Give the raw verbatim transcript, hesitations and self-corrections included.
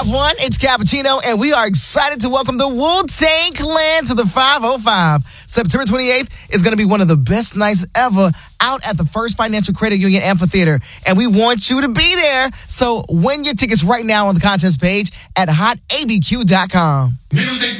one, it's Cappuccino, and we are excited to welcome the Wu-Tang Clan to the five oh five. September twenty-eighth is going to be one of the best nights ever out at the First Financial Credit Union Amphitheater, and we want you to be there. So win your tickets right now on the contest page at hot a b q dot com. Music.